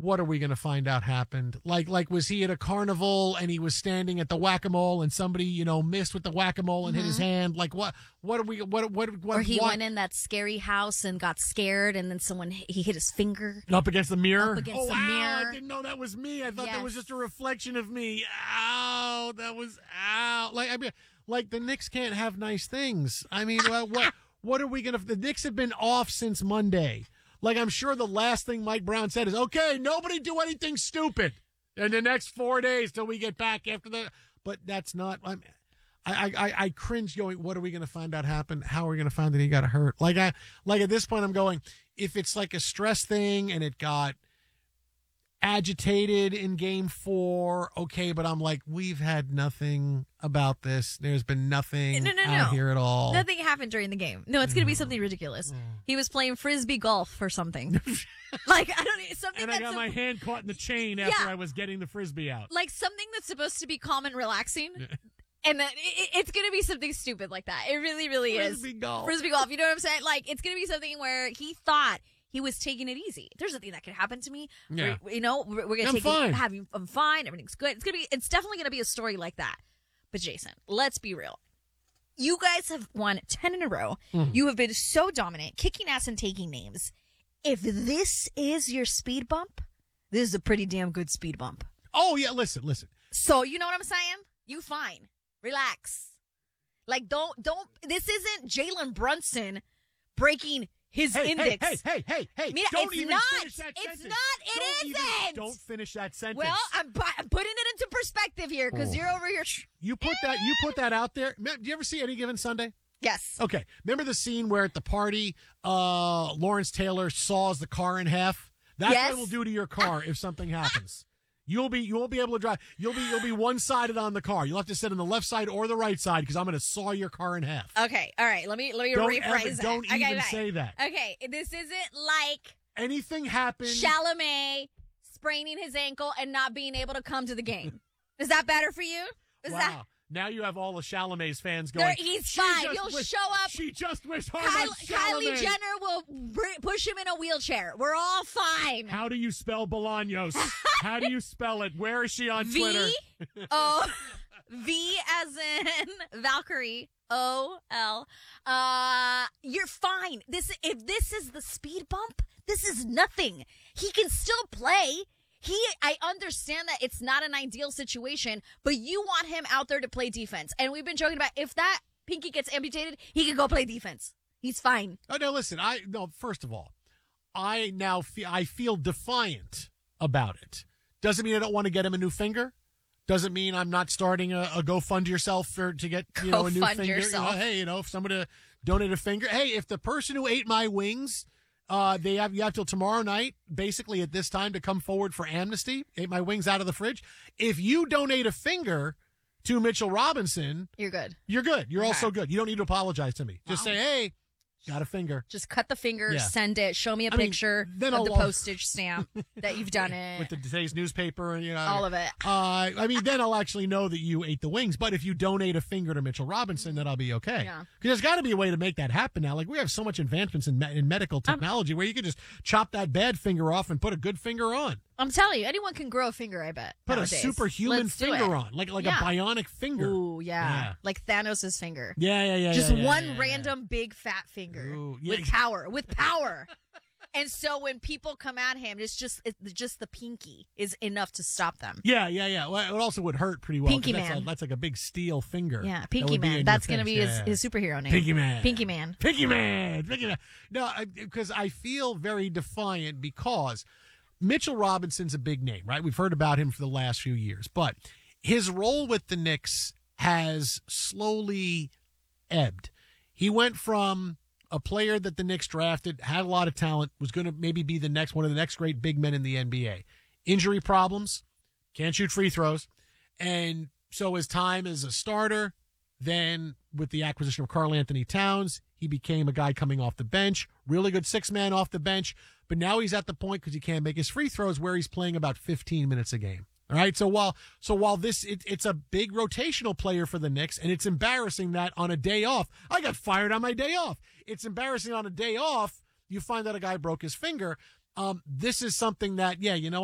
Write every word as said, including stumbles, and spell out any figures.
what are we going to find out happened? Like, like was he at a carnival and he was standing at the whack-a-mole and somebody, you know, missed with the whack-a-mole and mm-hmm. hit his hand? Like, what, what are we, what, what, what? Or he what? went in that scary house and got scared and then someone, he hit his finger. Up against the mirror? Up against oh, the wow, mirror. I didn't know that was me. I thought yes. that was just a reflection of me. Ow, that was, ow. Like, I mean, like the Knicks can't have nice things. I mean, well, what, what are we going to, the Knicks have been off since Monday. Like, I'm sure the last thing Mike Brown said is, okay, nobody do anything stupid in the next four days till we get back after the. But that's not. I'm, I, I, I cringe going, what are we going to find out happen? How are we going to find that he got hurt? Like, I, like at this point, I'm going, if it's like a stress thing and it got agitated in game four, okay, but I'm like, we've had nothing about this. There's been nothing no, no, out no. here at all. Nothing happened during the game. No, it's going to be something ridiculous. He was playing frisbee golf or something. Like, I don't know, something And I that's got a, my hand caught in the chain after Yeah. I was getting the frisbee out. like something that's supposed to be calm and relaxing. And then it, it's going to be something stupid like that. It really, really Frisbee is. golf. Frisbee golf. You know what I'm saying? Like, it's going to be something where he thought he was taking it easy. There's nothing that could happen to me. Yeah. We're, you know, we're, we're going to I'm take fine. it. Having, I'm fine. Everything's good. It's going to be, it's definitely going to be a story like that. But Jason, let's be real. You guys have won ten in a row. Mm. You have been so dominant, kicking ass and taking names. If this is your speed bump, this is a pretty damn good speed bump. Oh, yeah, listen, listen. So, you know what I'm saying? You fine. Relax. Like, don't, don't, this isn't Jalen Brunson breaking his Hey, index. hey, hey, hey, hey, hey. Mira, don't it's even not. finish that It's sentence. not. It don't even- isn't. don't finish that sentence. Well, I'm, bu- I'm putting it into perspective here because Oh. you're over here. you put that you put that out there. Do you ever see Any Given Sunday? Yes. Okay. Remember the scene where at the party, uh, Lawrence Taylor saws the car in half? That's Yes. what it'll do to your car if something happens. You'll be you won't be able to drive. You'll be you'll be one sided on the car. You'll have to sit on the left side or the right side because I'm going to saw your car in half. Okay. All right. Let me let me Don't rephrase ever- that. don't okay, even okay. say that. Okay. This isn't like Anything happens. Chalamet spraining his ankle and not being able to come to the game. Is that better for you? Is wow. that Now you have all the Chalamet's fans There- going. he's "She fine. just He'll wished- show up. She just wished hard Kylie, on Kylie Chalamet." Jenner will br- push him in a wheelchair. We're all fine. How do you spell Bolaños? How do you spell it? Where is she on V Twitter? O V as in Valkyrie. O L. Uh, you're fine. This if this is the speed bump, this is nothing. He can still play. He, I understand that it's not an ideal situation, but you want him out there to play defense. And we've been joking about if that pinky gets amputated, he can go play defense. He's fine. Oh no! Listen, I no. First of all, I now feel I feel defiant about it. Doesn't mean I don't want to get him a new finger. Doesn't mean I'm not starting a, a go fund yourself for to get you know a new Go fund finger. yourself. You know, hey, you know, if somebody to donate a finger. Hey, if the person who ate my wings, uh, they have you have till tomorrow night, basically at this time, to come forward for amnesty. Ate my wings out of the fridge. If you donate a finger to Mitchell Robinson, You're good. you're good. You're Okay. also good. You don't need to apologize to me. Just Wow. say, hey, got a finger. Just cut the finger, Yeah. send it, show me a I mean, picture then of I'll the love- postage stamp that you've done it. With the today's newspaper and you know all of it. Uh, I mean, then I'll actually know that you ate the wings. But if you donate a finger to Mitchell Robinson, then I'll be okay. Yeah. Because there's got to be a way to make that happen now. Like we have so much advancements in, me- in medical technology where you can just chop that bad finger off and put a good finger on. I'm telling you, anyone can grow a finger, I bet. Put nowadays. a superhuman Let's do finger it. on, like like Yeah. a bionic finger. Ooh, yeah. Yeah. Like Thanos' finger. Yeah, yeah, yeah. Just yeah, yeah, one yeah, yeah. random big fat finger Ooh, yeah. with power, with power. And so when people come at him, it's just it's just the pinky is enough to stop them. Yeah, yeah, yeah. Well, it also would hurt pretty well. 'cause Pinky that's Man. A, that's like a big steel finger. Yeah, that Pinky would be in Man. your That's going to face. be his, Yeah, yeah. his superhero name. Pinky Man. Pinky Man. Pinky Man. Pinky Man. No, because I, I feel very defiant because Mitchell Robinson's a big name, right? We've heard about him for the last few years, but his role with the Knicks has slowly ebbed. He went from a player that the Knicks drafted, had a lot of talent, was going to maybe be the next one of the next great big men in the N B A. Injury problems, can't shoot free throws, and so his time as a starter, then with the acquisition of Karl Anthony Towns, he became a guy coming off the bench, really good six-man off the bench, but now he's at the point because he can't make his free throws where he's playing about fifteen minutes a game. All right, so while so while this it, it's a big rotational player for the Knicks, and it's embarrassing that on a day off, I got fired on my day off. It's embarrassing on a day off, you find that a guy broke his finger. Um, this is something that, yeah, you know what?